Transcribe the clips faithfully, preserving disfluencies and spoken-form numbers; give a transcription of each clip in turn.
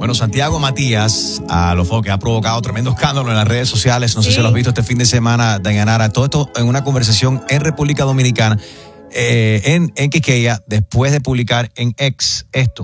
Bueno, Santiago Matías, a lo que ha provocado tremendo escándalo en las redes sociales. No sé sí. si lo has visto este fin de semana, Dayanara. Todo esto en una conversación en República Dominicana, eh, en, en Quisqueya, después de publicar en X esto.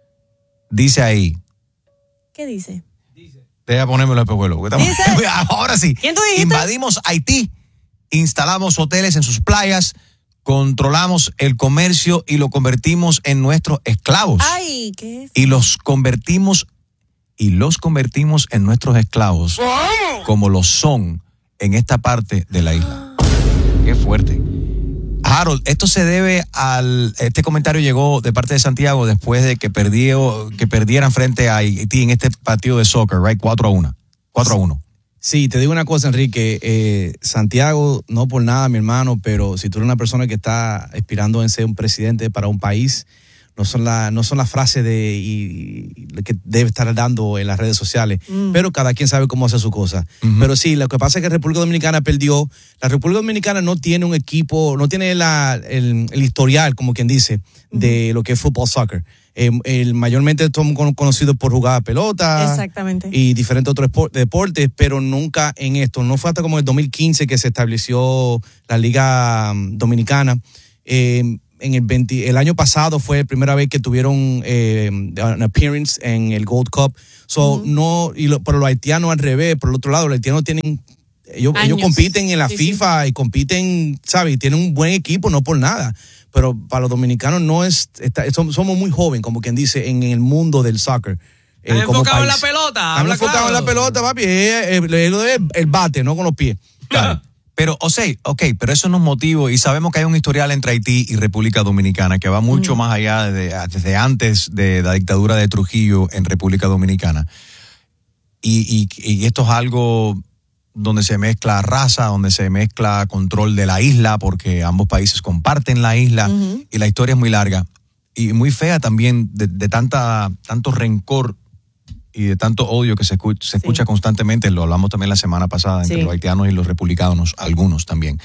Dice ahí. ¿Qué dice? Deja ponérmelo de pueblo. Ahora sí. ¿Quién tú dijiste? Invadimos Haití, instalamos hoteles en sus playas, controlamos el comercio y lo convertimos en nuestros esclavos. Ay, ¿qué es? Y los convertimos y los convertimos en nuestros esclavos, ¿Cómo? como lo son en esta parte de la isla. Qué fuerte. Harold, esto se debe al este comentario llegó de parte de Santiago después de que perdió que perdieran frente a Haití en este partido de soccer, right? cuatro a uno. cuatro a uno. Sí, te digo una cosa, Enrique. Eh, Santiago, no por nada, mi hermano, pero si tú eres una persona que está aspirando en ser un presidente para un país, no son la, no son las frases de y, y, que debe estar dando en las redes sociales, mm. pero cada quien sabe cómo hacer su cosa. Uh-huh. Pero sí, lo que pasa es que República Dominicana perdió. La República Dominicana no tiene un equipo, no tiene la, el, el historial, como quien dice, uh-huh. de lo que es fútbol, soccer. Eh, el, mayormente somos conocidos por jugar a pelota. Exactamente. Y diferentes otros deportes, pero nunca en esto. No fue hasta como el dos mil quince que se estableció la Liga Dominicana. Eh, en el, veinte, el año pasado fue la primera vez que tuvieron eh, un appearance en el Gold Cup. So, uh-huh. no, y lo, pero los haitianos al revés, por el otro lado, los haitianos tienen, ellos, ellos compiten en la sí, FIFA sí. y compiten, ¿sabes? Y tienen un buen equipo, no por nada. Pero para los dominicanos no es, está, somos muy jóvenes, como quien dice, en el mundo del soccer. ¿Están eh, enfocados en la pelota? Están enfocados en la pelota, papi. El, el, el, el bate, no con los pies. Claro. Pero, o sea, ok, pero eso no es motivo, y sabemos que hay un historial entre Haití y República Dominicana que va mucho mm. más allá de, desde antes de la dictadura de Trujillo en República Dominicana. Y, y, y esto es algo donde se mezcla raza, donde se mezcla control de la isla, porque ambos países comparten la isla, uh-huh. y la historia es muy larga y muy fea también, de, de tanta tanto rencor y de tanto odio que se escucha, se escucha sí. constantemente. Lo hablamos también la semana pasada entre sí. los haitianos y los republicanos, algunos también.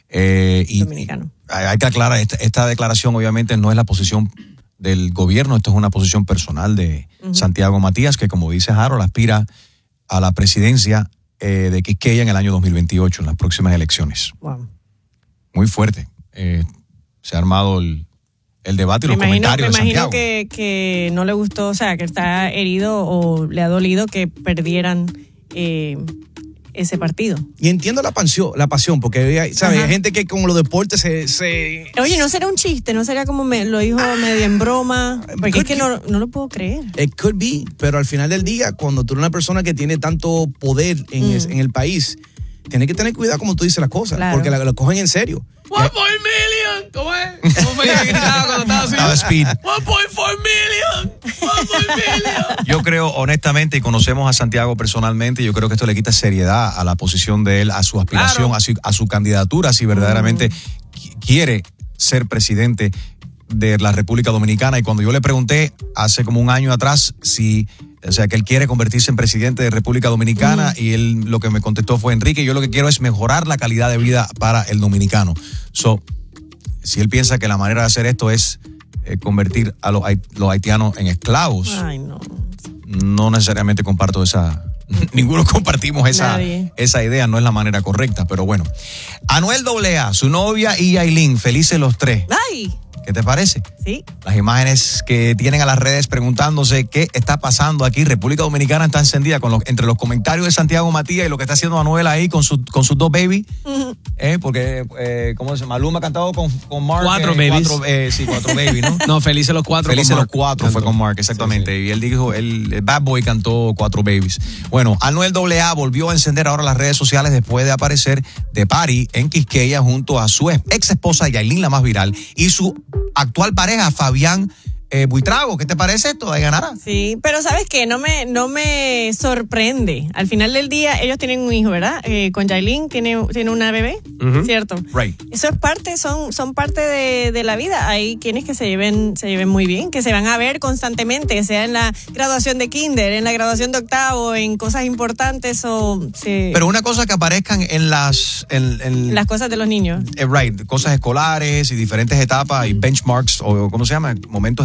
Eh, y, Dominicano. Y hay que aclarar, esta, esta declaración obviamente no es la posición del gobierno, esto es una posición personal de uh-huh. Santiago Matías, que como dice Harold, aspira a la presidencia eh, de Quisqueya en el año dos mil veintiocho, en las próximas elecciones. Wow. Muy fuerte. Eh, se ha armado el... el debate y me los imagino, comentarios me de imagino Santiago. que, que no le gustó, o sea, que está herido o le ha dolido que perdieran eh, ese partido. Y entiendo la pasión, la pasión porque, ¿sabes? Hay gente que con los deportes se, se... Oye, ¿no será un chiste? ¿No será como me, lo dijo ah, medio en broma? Porque es que no, no lo puedo creer. It could be, pero al final del día, cuando tú eres una persona que tiene tanto poder en, mm. el, en el país, tienes que tener cuidado como tú dices las cosas, claro. porque la, lo cogen en serio. One point million, ¿cómo es? ¿Cómo me gritaba cuando estaba así? Estaba speed. One point four million, one point million. Yo creo, honestamente, y conocemos a Santiago personalmente, yo creo que esto le quita seriedad a la posición de él, a su aspiración, claro. a, su, a su candidatura, si verdaderamente mm. quiere ser presidente de la República Dominicana. Y cuando yo le pregunté hace como un año atrás si... O sea, que él quiere convertirse en presidente de República Dominicana, mm. y él lo que me contestó fue: Enrique, yo lo que quiero es mejorar la calidad de vida para el dominicano. So, si él piensa que la manera de hacer esto es eh, convertir a los, los haitianos en esclavos, Ay, no. no necesariamente comparto esa... Ninguno compartimos esa, esa idea, no es la manera correcta, pero bueno. Anuel A A, su novia y Yailin, felices los tres. ¡Ay! ¿Qué te parece? Sí. Las imágenes que tienen a las redes preguntándose qué está pasando aquí. República Dominicana está encendida con los, entre los comentarios de Santiago Matías y lo que está haciendo Anuel ahí con, su, con sus dos baby. Uh-huh. Eh, porque, eh, ¿cómo se llama? Maluma ha cantado con, con Mark. Cuatro eh, babies. Cuatro, eh, sí, cuatro baby, ¿no? No, Felices los cuatro. Felices los cuatro fue con Mark, exactamente. Sí, sí. Y él dijo, el, el Bad Boy cantó cuatro babies. Bueno, Anuel A A volvió a encender ahora las redes sociales después de aparecer de party en Quisqueya junto a su ex esposa Yailin, la más viral, y su actual pareja Fabián eh, Buitrago. ¿Qué te parece esto, Dayanara? Sí, pero ¿sabes qué? No me, no me sorprende. Al final del día, ellos tienen un hijo, ¿verdad? Eh, con Yailin tiene, tiene una bebé, uh-huh. ¿cierto? Right. Eso es parte, son, son parte de, de la vida. Hay quienes que se lleven, se lleven muy bien, que se van a ver constantemente, sea en la graduación de kinder, en la graduación de octavo, en cosas importantes o... Se... Pero una cosa que aparezcan en las... En, en... las cosas de los niños. Eh, right, cosas escolares y diferentes etapas y benchmarks, o ¿cómo se llama? Momentos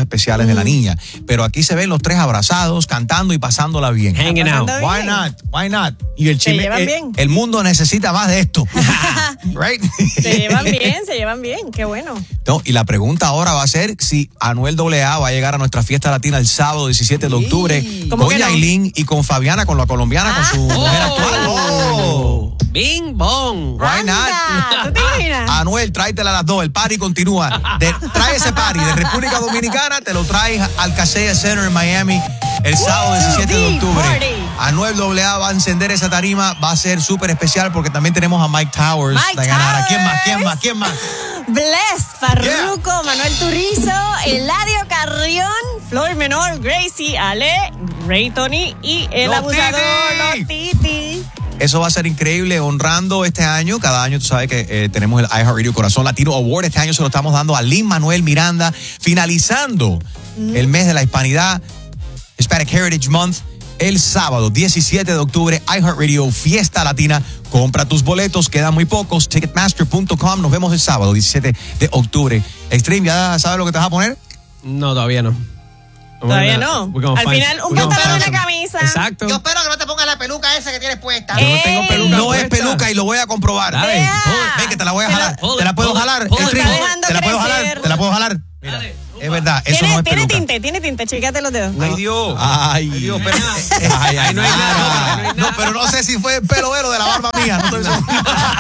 especiales de la niña. Pero aquí se ven los tres abrazados, cantando y pasándola bien. Hanging out. Pasando Why bien. not? Why not? Y el Se chisme, llevan eh, bien. El mundo necesita más de esto. Right? Se llevan bien, se llevan bien. Qué bueno. No, y la pregunta ahora va a ser si Anuel doble A va a llegar a nuestra fiesta latina el sábado diecisiete de octubre ¿Cómo con que no? Yailin y con Fabiana, con la colombiana, con su mujer actual. Oh. Bing bong. Why not? Anda, ¿tú te imaginas? Anuel, tráetela a las dos, el party continúa. De- trae ese party de República Dominicana, te lo traes al Kaseya Center en Miami el sábado diecisiete de octubre. Party. Anuel doble A va a encender esa tarima, va a ser súper especial porque también tenemos a Mike Towers. Mike Dayanara. ¿Quién más? Towers. ¿Quién más? ¿Quién más? Bless, Farruko, Manuel Turizo, Eladio Carrión, Flor Menor, Gracie, Ale, Ray Tony y el Los abusador, Titi. Los Titi. Eso va a ser increíble, honrando este año. Cada año tú sabes que eh, tenemos el iHeartRadio Corazón Latino Award. Este año se lo estamos dando a Lin-Manuel Miranda, finalizando el mes de la hispanidad, Hispanic Heritage Month. El sábado diecisiete de octubre, iHeartRadio Fiesta Latina. Compra tus boletos, quedan muy pocos. Ticketmaster punto com. Nos vemos el sábado diecisiete de octubre. Extreme, ¿ya sabes lo que te vas a poner? No, todavía no. Todavía no. We're gonna Al find- final, un we're gonna pantalón, find una some- camisa. Exacto. Yo espero que no te pongas la peluca esa que tienes puesta. Yo no tengo Ey. peluca No es puesta. peluca y lo voy a comprobar. Dale. Vea. Ven que te la voy a Se jalar. lo- ¿Te la puedo Pull it, jalar? pull it, Extreme, pull it. Está ¿te la puedo dejando jalar? crecer. ¿Te la puedo jalar? Dale. Es verdad, eso Tiene, no es tiene peluca. tinte, tiene tinte. Chécate los dedos. Ay, Dios. Ay, Ay, Dios, pero, Ay, ay, no hay nada, Ah, no hay no, nada. pero no sé si fue el pelo velo de la barba mía. No estoy seguro.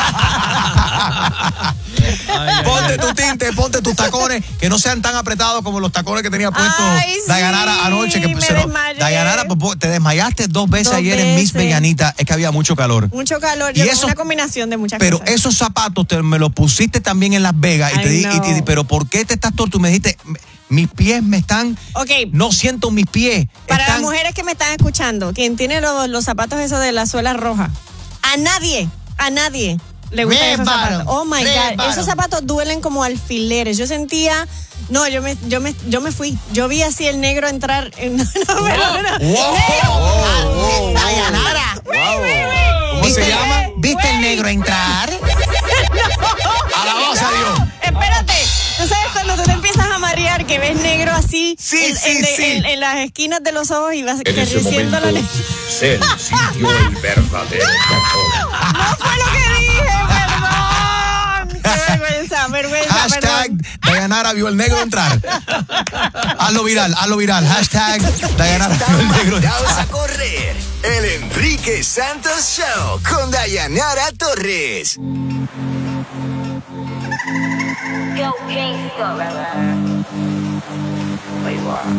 Ponte tu tinte, ponte tus tacones, que no sean tan apretados como los tacones que tenía puestos Ay, sí, Dayanara anoche. Que me se lo- desmayé. Dayanara, pues, vos te desmayaste dos veces Dos ayer en Miss veces. Bellanita. Es que había mucho calor. Mucho calor. Y Yo eso- una combinación de muchas Pero cosas. esos zapatos te, me los pusiste también en Las Vegas. Y I te di, y te di, know. pero ¿por qué te estás torto? Y me dijiste, mis pies me están. Ok. No siento mis pies. Para están- las mujeres que me están escuchando, quien tiene los, los zapatos esos de la suela roja, a nadie, a nadie le gustan Red esos bottom, zapatos. Oh my red God, bottom. esos zapatos duelen como alfileres. Yo sentía, no, yo me, yo me, yo me fui. Yo vi así el negro entrar. En, no, no, pero no. Wow, wow, wow, Dayanara. ¿Cómo ¿Viste, se llama? ¿Viste el negro entrar? Alabanza a Dios. Espérate, tú sabes cuando tú te empiezas a marear que ves negro así Sí, en, sí, en- sí. en- en las esquinas de los ojos y vas En ese creciendo la momento, ne- Cel sintió el verdadero terror. No fue lo que dije, perdón. Qué vergüenza, vergüenza, Hashtag perdón. Dayanara vio el negro entrar. Hazlo viral, hazlo viral. Hashtag Dayanara vio el negro entrar. Daos a correr. El Enrique Santos Show con Dayanara Torres. Go gangsta.